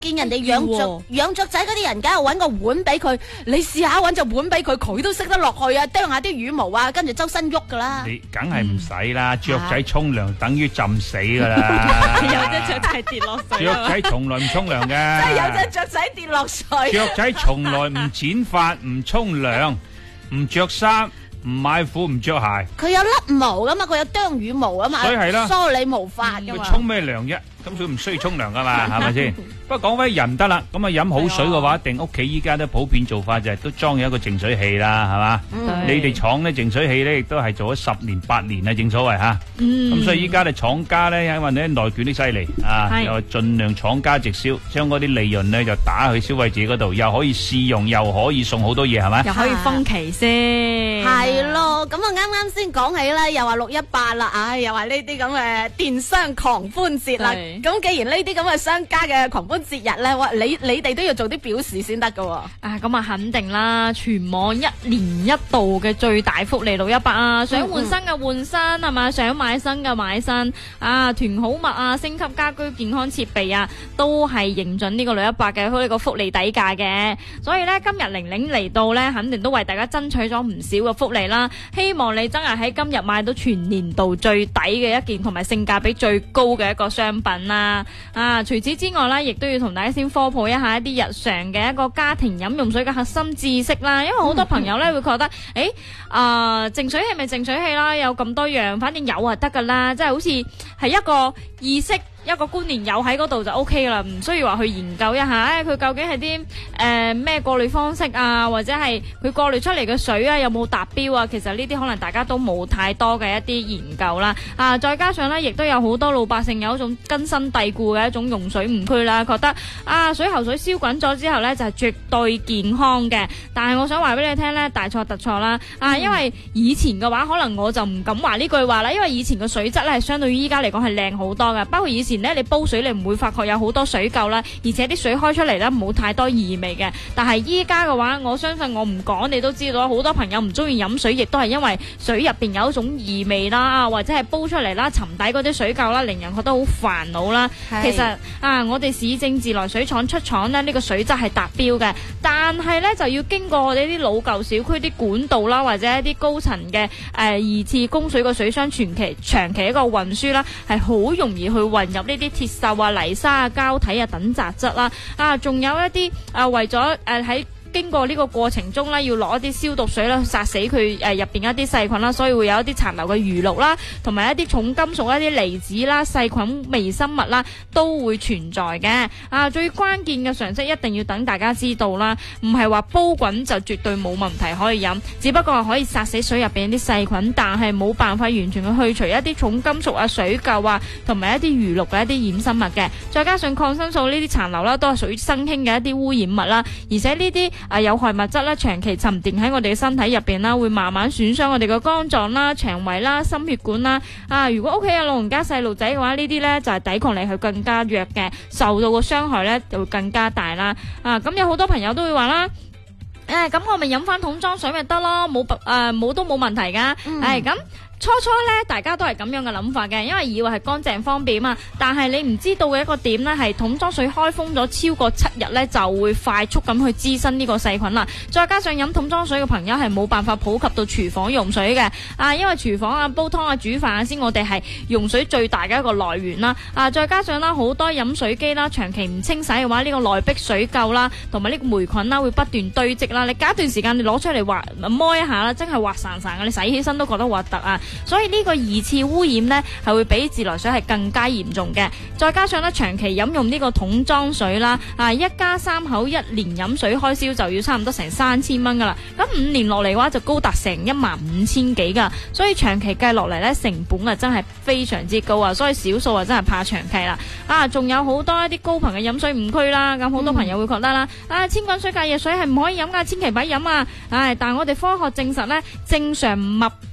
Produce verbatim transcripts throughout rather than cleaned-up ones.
見人哋養雀養雀仔嗰啲人，梗係搵個碗俾佢，你試下搵隻碗俾佢，佢都識得落去啊，啄下啲羽毛啊，跟住周身喐噶啦。 你梗係唔使啦，雀仔沖涼等於浸死噶啦。 有隻雀仔跌落水。 雀仔從來唔沖涼嘅。 即係有隻雀仔跌落水。 雀仔從來唔剪髮，唔沖涼，唔着衫，唔買褲，唔着鞋。 佢有甩毛噶嘛，佢有啄羽毛啊嘛， 所以係啦， 梳理毛髮噶嘛。 佢沖咩涼啫？咁佢唔需要沖涼噶嘛，係咪先？不過講翻人得啦，咁啊飲好水嘅話，定屋企依家都普遍做法就係都裝有一個淨水器啦，係嘛？你哋廠咧淨水器咧亦都係做咗十年八年啊，正所謂吓。咁所以依家咧廠家咧，因為咧內卷啲犀利啊，又盡量廠家直銷，將嗰啲利潤咧就打去消費者嗰度，又可以試用，又可以送好多嘢，係咪？ 又可以分期先。 係咯，咁啊啱啱先講起啦，又話六一八啦，唉，又話呢啲咁嘅電商狂歡節啦。咁既然呢啲咁嘅商家嘅狂歡節日咧，哇，你你哋都要做啲表示先得噶。 啊，咁啊肯定啦，全網一年一度嘅最大福利六一八啊，想換新嘅換新係嘛，想買新嘅買新啊，團好物啊，升級家居健康設備啊，都係認準呢個六一八嘅呢個福利底價嘅。所以咧今日玲玲嚟到咧，肯定都為大家爭取咗唔少嘅福利啦。希望你真係喺今日買到全年度最抵嘅一件，同埋性價比最高嘅一個商品啦。啊，除此之外咧，亦都要同大家先科普一下一啲日常嘅一個家庭飲用水嘅核心知識啦。因為好多朋友咧會覺得，誒，啊，淨水器咪淨水器啦，有咁多樣，反正有就得噶啦，即係好似係一個意識。一個觀念有喺嗰度就 O K 啦，唔需要話去研究一下，誒、哎、佢究竟係啲誒咩過濾方式啊，或者係佢過濾出嚟嘅水啊有冇達標啊？其實呢啲可能大家都冇太多嘅一啲研究啦。啊，再加上呢，亦都有好多老百姓有一種根深蒂固嘅一種用水誤區啦，覺得啊水喉水燒滾咗之後呢，就係、是、絕對健康嘅。但係我想話俾你聽呢，大錯特錯啦！啊，因為以前嘅話可能我就唔敢話呢句話啦，因為以前嘅水質呢係相對於依家嚟講係靚好多嘅，包括以前。前咧，你煲水你唔會發覺有好多水垢啦，而且啲水開出嚟咧冇太多異味嘅。但係依家嘅話，我相信我唔講你都知道，好多朋友唔中意飲水，亦都係因為水入邊有一種異味啦，或者係煲出嚟啦沉底嗰啲水垢啦，令人覺得好煩惱啦。其實啊，我哋市政自來水廠出廠呢，呢、呢個水質係達標嘅，但係呢就要經過我哋啲老舊小區啲管道啦，或者一啲高層嘅誒二次供水嘅水箱長期長期一個運輸啦，係好容易去混入呢啲鐵鏽啊、泥沙啊、膠體啊等雜質啦。啊，仲有一啲啊，為咗誒喺經過呢個過程中咧，要攞一啲消毒水啦，殺死佢誒入邊一啲細菌啦，所以會有一啲殘留嘅餘氯啦，同埋一啲重金屬、一啲離子啦、細菌微生物啦，都會存在嘅。啊，最關鍵嘅常識一定要等大家知道啦，唔係話煲滾就絕對冇問題可以飲，只不過係可以殺死水入邊啲細菌，但係冇辦法完全去去除一啲重金屬啊、水垢啊，同埋一啲餘氯嘅一啲衍生物嘅。再加上抗生素呢啲殘留啦，都係屬於新興嘅一啲污染物啦，而且呢啲啊有害物質咧，長期沉澱喺我哋嘅身體入邊啦，會慢慢損傷我哋嘅肝臟啦、腸胃啦、心血管啦。啊，如果屋企有老人家細路仔嘅話，呢啲咧就係抵抗力係更加弱嘅，受到嘅傷害咧就會更加大啦。啊，咁有好多朋友都會話啦，誒，咁我咪飲翻桶裝水咪得咯，冇誒冇都冇問題噶。誒，咁。初初咧，大家都係咁樣嘅諗法嘅，因為以為係乾淨方便嘛。但係你唔知道嘅一個點呢，係桶裝水開封咗超過七日呢，就會快速咁去滋生呢個細菌啦。再加上飲桶裝水嘅朋友係冇辦法普及到廚房用水嘅，啊，因為廚房啊、煲湯啊、煮飯啊先，我哋係用水最大嘅一個來源啦。啊，再加上啦，好多飲水機啦，長期唔清洗嘅話，呢個內壁水垢啦，同埋呢個霉菌啦，會不斷堆積啦。你隔一段時間你攞出嚟滑摸一下啦，真係滑潺潺嘅，你洗起身都覺得核突啊！所以呢個二次污染呢，係會比自來水係更加嚴重嘅。再加上呢，長期飲用呢個桶裝水啦，啊，一家三口一年飲水開銷就要差唔多成三千蚊噶啦。咁五年落嚟嘅話就高達成一萬五千幾噶。所以長期計落嚟呢，成本啊真係非常之高啊。所以少數啊真係怕長期啦。啊，仲有好多一啲高頻嘅飲水誤區啦。咁好多朋友會覺得啦，嗯、啊，千滾水隔夜水係唔可以飲噶，千祈唔好飲啊。唉，但係我哋科學證實呢，正常密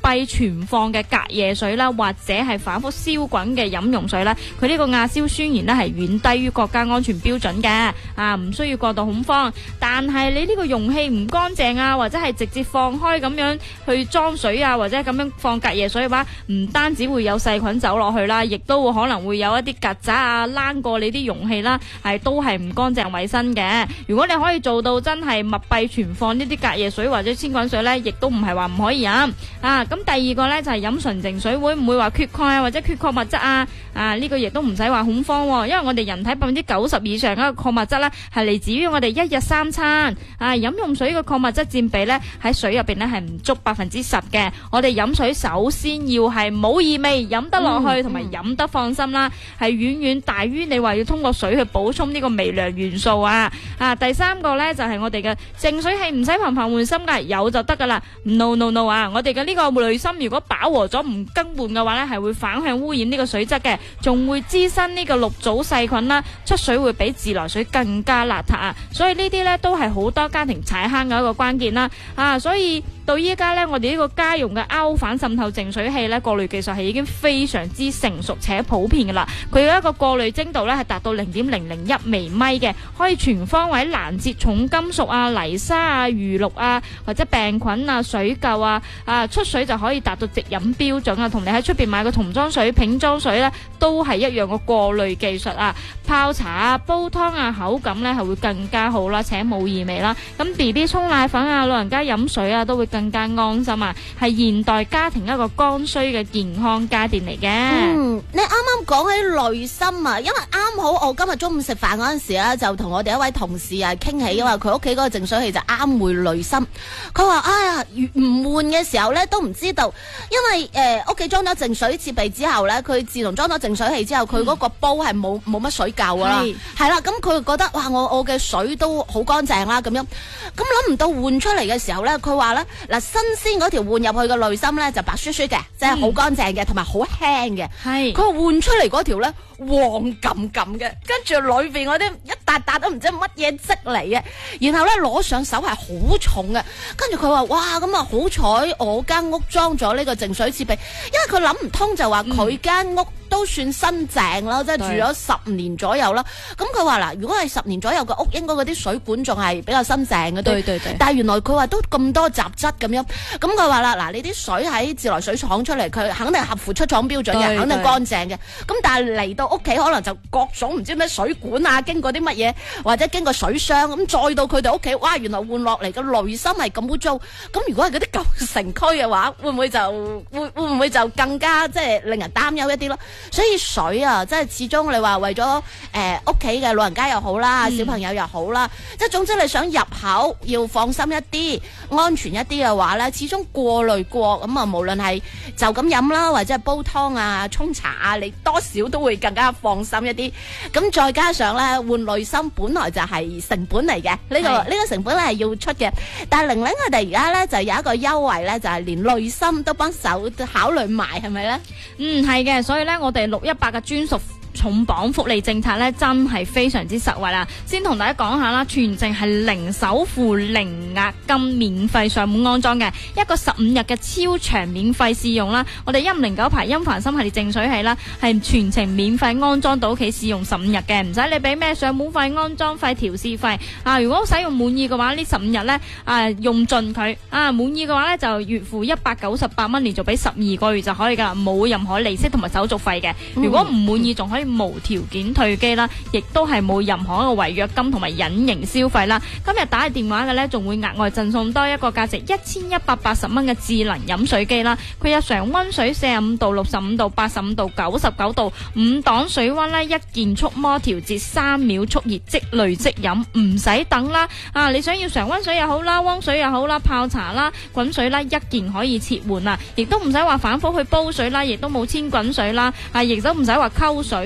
閉存放嘅隔夜水啦，或者係反覆燒滾嘅飲用水咧，佢呢個亞硝酸鹽咧係遠低於國家安全標準嘅，啊唔需要過度恐慌。但係你呢個容器唔乾淨啊，或者係直接放開咁樣去裝水啊，或者咁樣放隔夜水嘅話，唔單止會有細菌走落去啦，亦都會可能會有一啲曱甴啊躝過你啲容器啦，係都係唔乾淨衛生嘅。如果你可以做到真係密閉存放呢啲隔夜水或者千滾水呢，亦都唔係話唔可以飲啊。咁第二個呢，就係飲純淨水會唔會話缺鈣啊或者缺礦物質啊？啊呢個亦都唔使話恐慌喎，因為我哋人體百分之九十以上嘅礦物質呢，係嚟自於我哋一日三餐啊。飲用水嘅礦物質佔比呢，喺水入邊呢係唔足百分之十嘅。我哋飲水首先要係冇異味，飲得落去同埋飲得放心啦，係遠遠大於你話要通過水去補充呢個微量元素啊。啊第三個呢，就係我哋嘅淨水器唔使頻繁換芯㗎，有就得噶啦。No no no 啊！我哋嘅呢個濾芯如果飽和咗唔更換嘅話呢，係會反向污染呢個水質嘅，仲會滋生呢個六組細菌啦，出水會比自來水更加邋遢啊！所以呢啲呢，都係好多家庭踩坑嘅一個關鍵啦。啊，所以到依家呢，我哋呢個家用嘅歐反滲透淨水器呢，過濾技術係已經非常之成熟且普遍噶啦。佢有一個過濾精度呢，係達到零點零零一微米嘅，可以全方位攔截重金屬啊、泥沙啊、餘氯啊或者病菌啊、水垢啊，啊出水就可以達到直飲標準啊。同你喺出邊買個桶裝水、瓶裝水呢，都係一樣個過濾技術啊。泡茶啊、煲湯啊，口感呢係會更加好啦，且冇異味啦。咁 B B 沖奶粉啊、老人家飲水啊，都會更加安心啊。係現代家庭一個剛需嘅健康家電嚟嘅。 嗯，你啱啱講起濾芯啊，因為啱好我今日中午食飯嗰陣時咧，就同我哋一位同事啊傾起，因為佢屋企嗰個淨水器就啱會濾芯。佢話：哎呀，唔換嘅時候咧都唔知道，因為誒屋企裝咗淨水設備之後咧，佢自從裝咗淨水器之後，佢嗰個煲係冇冇乜水垢噶啦，係啦，咁佢覺得哇，我我嘅水都好乾淨啦咁樣。咁諗唔到換出嚟嘅時候咧，佢話咧嗱，新鮮嗰條換入去嘅濾芯咧就白雪雪嘅，即係好乾淨嘅，同埋好輕嘅。係佢話換出嚟嗰條咧黃冚冚嘅，跟住裏邊嗰啲一笪笪都唔知乜嘢積嚟嘅，然後咧攞上手係好重嘅。跟住佢話哇，咁啊好彩我間屋裝咗呢個淨水設備，因為佢諗唔通就話佢間屋都算新淨啦，即係住咗十年左右啦。咁佢話嗱，如果係十年左右嘅屋，應該嗰啲水管仲係比較新淨嘅。對對對。但係原來佢話都咁多雜質咁樣，咁佢話啦，嗱，你啲水喺自來水廠出嚟，佢肯定合乎出廠標準嘅，肯定乾淨嘅。咁但係嚟到屋企可能就各種唔知咩水管啊，經過啲乜嘢，或者經過水箱，咁再到佢哋屋企，哇！原來換落嚟嘅濾芯係咁污糟。咁如果係嗰啲舊城區嘅話，會唔會就會會唔會就更加即係令人擔憂一啲咯？所以水啊，即係始終你話為咗誒屋企嘅老人家又好啦，嗯、小朋友又好啦，即係總之你想入口要放心一啲、安全一啲嘅話咧，始終過濾過咁啊，無論係就咁飲啦，或者係煲湯啊、沖茶啊，你多少都會更加放心一啲。咁再加上咧換濾芯本來就係成本嚟嘅，呢、呢個呢個成本咧係要出嘅。但係玲玲佢哋而家咧就有一個優惠咧，就係、係、連濾芯都幫手考慮埋，係咪咧？ 嗯，係嘅，所以咧我哋六一八嘅專屬重磅福利政策咧，真係非常之實惠啦！先同大家講下啦，全程係零首付、零押金、免費上門安裝嘅一個十五日嘅超長免費試用啦。我哋一五零九牌音凡森系列淨水器啦，係全程免費安裝到屋企試用十五日嘅，唔使你俾咩上門費、安裝費、調試費啊！如果使用滿意嘅話，呢十五日咧啊用盡佢啊，滿意嘅話咧就月付一百九十八蚊，連續俾十二個月就可以噶啦，冇任何利息同埋手續費嘅。如果唔滿意，仲可以無條件退機啦，亦都係冇任何一個違約金同埋隱形消費啦。今日打嘅電話嘅呢，仲會額外贈送多一個價值一千一百八十蚊嘅智能飲水機啦。佢有常溫水四十五度、六十五度、八十五度、九十九度五檔水溫呢，一鍵觸摸調節，三秒速熱，即濾即飲，唔使等啦。啊，你想要常溫水又好啦，溫水又好啦，泡茶啦、滾水啦，一鍵可以切換啊，亦都唔使話反覆去煲水啦，亦都冇千滾水啦，啊，亦都唔使話溝水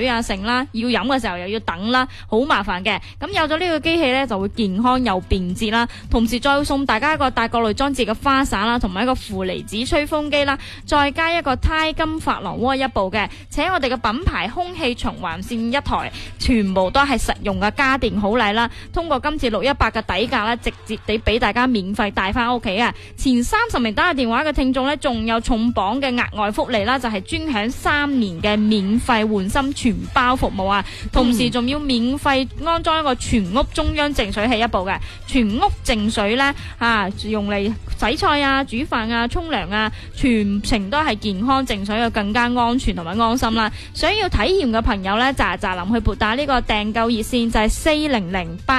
啊成啦，要飲嘅時候又要等啦，好麻煩嘅。咁有咗呢個機器呢，就會健康又便捷啦，同時再送大家一個帶各類裝置嘅花灑啦，同埋一個負離子吹風機啦，再加一個鈦金珐琅鍋一部嘅，且我哋嘅品牌空氣循環扇一台，全部都係實用嘅家電好禮啦。通過今次六一八嘅底價啦，直接地俾大家免費帶翻屋企啊！前三十名打個電話嘅聽眾呢，仲有重磅嘅額外福利啦，就係專享三年嘅免費換芯全包服務啊！同時仲要免費安裝一個全屋中央淨水器一部嘅，全屋淨水呢，啊，用嚟洗菜啊、煮飯啊、沖涼啊，全程都係健康淨水嘅，更加安全同埋安心啦！想要體驗嘅朋友呢，咋咋臨去撥打呢個訂購熱線就係四零零八。